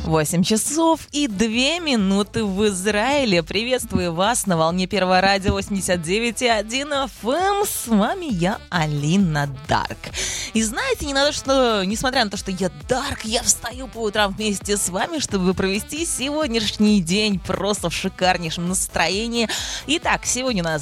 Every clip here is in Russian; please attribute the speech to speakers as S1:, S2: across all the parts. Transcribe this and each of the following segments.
S1: 8 часов и 2 минуты в Израиле. Приветствую вас на волне Первого радио 89,1 FM. С вами я, Алина Дарк. И знаете, несмотря на то, что я Дарк, я встаю по утрам вместе с вами, чтобы провести сегодняшний день просто в шикарнейшем настроении. Итак, сегодня у нас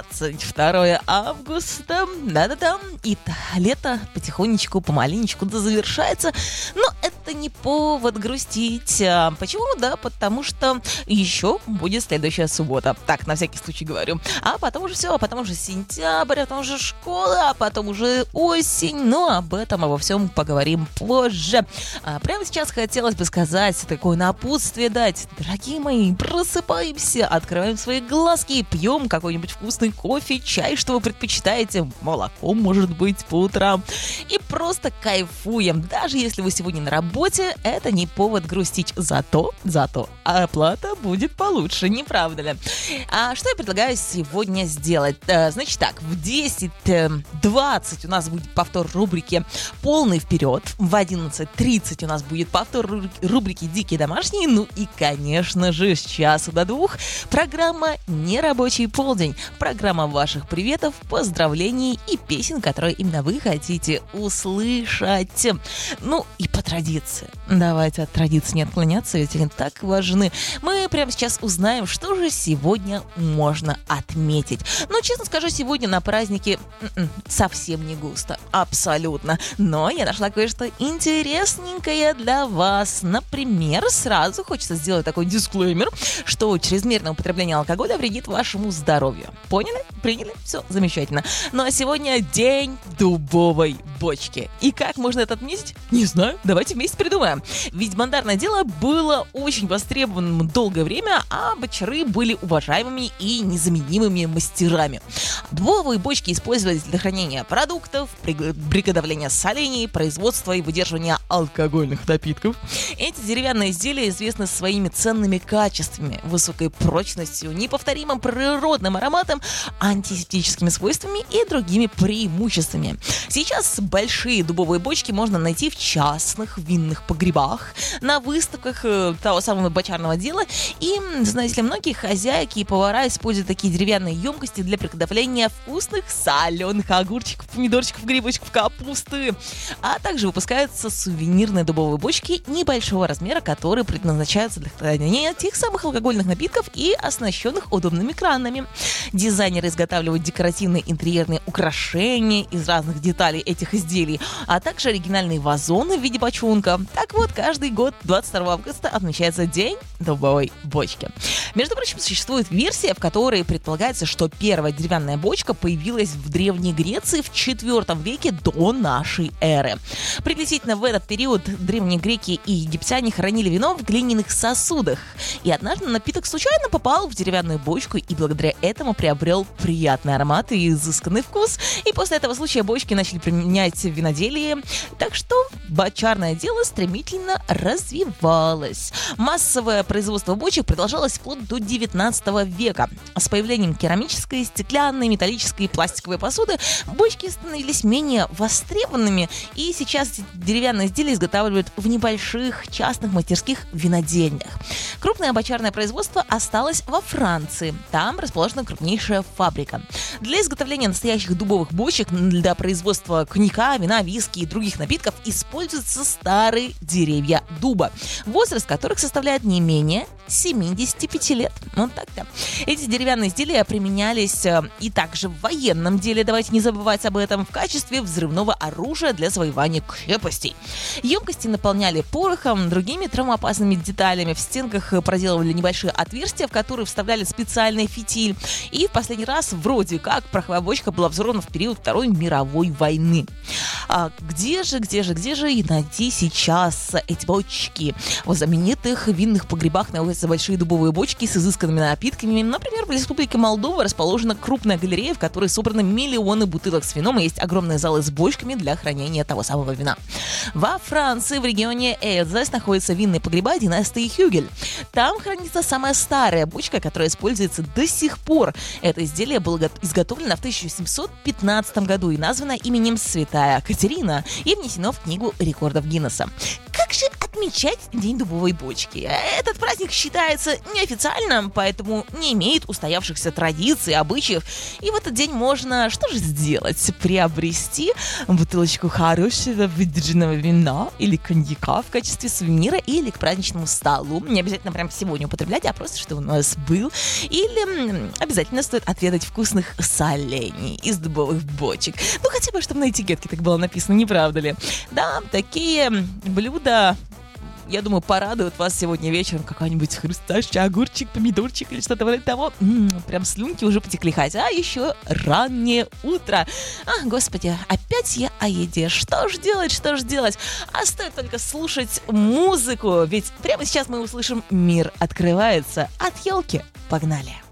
S1: 22 августа. Да-да-да. И лето потихонечку, помаленечку завершается. Но это не повод грустить. Почему? Да, потому что еще будет следующая суббота. Так, на всякий случай говорю. А потом уже все, а потом уже сентябрь, а потом уже школа, а потом уже осень. Но об этом, обо всем поговорим позже. Прямо сейчас хотелось бы сказать, такое напутствие дать. Дорогие мои, просыпаемся, открываем свои глазки, пьем какой-нибудь вкусный кофе, чай, что вы предпочитаете, молоко, может быть, по утрам. И просто кайфуем. Даже если вы сегодня на работе, это не повод грустить. Зато оплата будет получше, не правда ли? А что я предлагаю сегодня сделать? Значит так, в 10:20 у нас будет повтор рубрики «Полный вперед», в 11:30 у нас будет повтор рубрики «Дикие домашние», ну и, конечно же, с часу до 2 программа «Нерабочий полдень», программа ваших приветов, поздравлений и песен, которые именно вы хотите услышать. Ну и по традиции. Давайте от традиции не отклоняться, ведь они так важны. Мы прямо сейчас узнаем, что же сегодня можно отметить. Но, честно скажу, сегодня на празднике совсем не густо. Абсолютно. Но я нашла кое-что интересненькое для вас. Например, сразу хочется сделать такой дисклеймер, что чрезмерное употребление алкоголя вредит вашему здоровью. Поняли? Приняли? Все, замечательно. Ну а сегодня день дубовой бочки. И как можно это отметить? Не знаю. Давайте вместе придумаем. Ведь бандарное дело было очень востребованным долгое время, а бочары были уважаемыми и незаменимыми мастерами. Дубовые бочки использовались для хранения продуктов, приготовления солений, производства и выдерживания алкогольных напитков. Эти деревянные изделия известны своими ценными качествами, высокой прочностью, неповторимым природным ароматом, антисептическими свойствами и другими преимуществами. Сейчас большие дубовые бочки можно найти в частных винных погребах, на выставках того самого бочарного дела. И, знаете ли, многие хозяйки и повара используют такие деревянные емкости для приготовления вкусных соленых огурчиков, помидорчиков, грибочков, капусты. А также выпускаются сувенирные дубовые бочки небольшого размера, которые предназначаются для хранения тех самых алкогольных напитков и оснащенных удобными кранами. Дизайнеры изготавливают декоративные интерьерные украшения из разных деталей этих изделий, а также оригинальные вазоны в виде бочонка. Так вот, каждый год 22 августа отмечается День дубовой бочки. Между прочим, существует версия, в которой предполагается, что первая деревянная бочка появилась в Древней Греции в IV веке до нашей эры. Приблизительно в этот период древние греки и египтяне хранили вино в глиняных сосудах. И однажды напиток случайно попал в деревянную бочку и благодаря этому приобрел приятный аромат и изысканный вкус. И после этого случая бочки начали применять в виноделии. Так что бочарное дело стремительно развивалось. Массовое производство бочек продолжалось вплоть до 19 века. С появлением керамической, стеклянной, металлической и пластиковой посуды бочки становились менее востребованными, и сейчас деревянные изделия изготавливают в небольших частных мастерских винодельнях. Крупное бочарное производство осталось во Франции. Там расположена крупнейшая фабрика. Для изготовления настоящих дубовых бочек для производства коньяка, вина, виски и других напитков используются старые деревья дуба, возраст которых составляет не менее 75 лет. Вот так-то. Эти деревянные изделия применялись и также в военном деле, давайте не забывать об этом, в качестве взрывного оружия для завоевания крепостей. Емкости наполняли порохом, другими травмоопасными деталями. В стенках проделывали небольшие отверстия, в которые вставляли специальный фитиль. И в последний раз вроде как пороховая бочка была взорвана в период Второй мировой войны. А где же и найти сейчас эти бочки? В знаменитых винных погребах находятся большие дубовые бочки с изысканными напитками. Например, в Республике Молдова расположена крупная галерея, в которой собраны миллионы бутылок с вином, и есть огромные залы с бочками для хранения того самого вина. Во Франции, в регионе Эльзас, находятся винные погреба династии Хюгель. Там хранится самая старая бочка, которая используется до сих пор. Это изделие было изготовлено в 1715 году и названо именем Святая Катерина и внесено в книгу рекордов Гиннесса. Как же отмечать День дубовой бочки. Этот праздник считается неофициальным, поэтому не имеет устоявшихся традиций, обычаев. И в этот день можно что же сделать? Приобрести бутылочку хорошего выдержанного вина или коньяка в качестве сувенира или к праздничному столу. Не обязательно прям сегодня употреблять, а просто чтобы у нас был. Или обязательно стоит отведать вкусных солений из дубовых бочек. Ну, хотя бы, чтобы на этикетке так было написано, не правда ли? Да, такие блюда, я думаю, порадуют вас сегодня вечером. Какой-нибудь хрустящий огурчик, помидорчик или что-то вроде того. Прям слюнки уже потекли, хотя еще раннее утро. Господи, опять я о еде. Что ж делать? А стоит только слушать музыку, ведь прямо сейчас мы услышим «Мир открывается» от елки. Погнали!